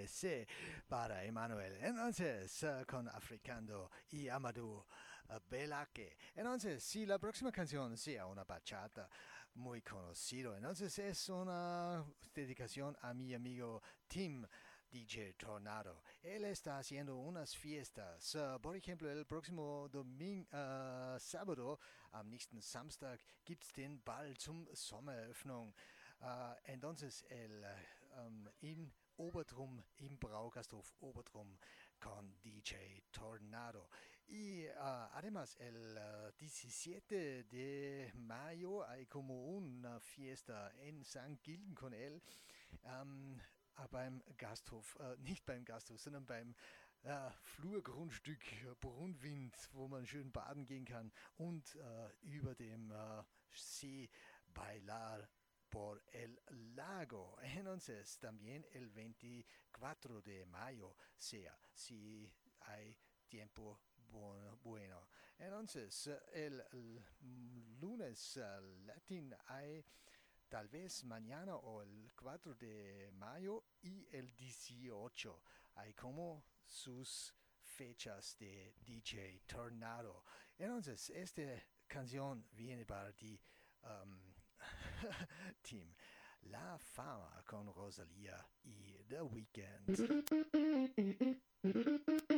C para Emanuel. Entonces, con Africando y Amadou Belaque. Entonces, si la próxima canción sea una bachata muy conocido, entonces es una dedicación a mi amigo Tim DJ Tornado. Él está haciendo unas fiestas. Por ejemplo, el próximo sábado, am nächsten Samstag, gibt's den Ball zum Sommereröffnung. Entonces, in Obertrum, im Braugasthof Obertrum, con DJ Tornado. Y además, el 17 de mayo hay como una fiesta en St. Gilgen con él. Beim Gasthof, nicht beim Gasthof, sondern beim Flurgrundstück Brunwind, wo man schön baden gehen kann und über dem See bailar por el lago. Entonces, también el 24 de mayo, sea, si hay tiempo bueno. Entonces, el lunes latín hay tal vez mañana o el 4 de mayo y el 18. Hay como sus fechas de DJ Tornado. Entonces, esta canción viene para ti, um, Team. La Fama con Rosalía y The Weeknd.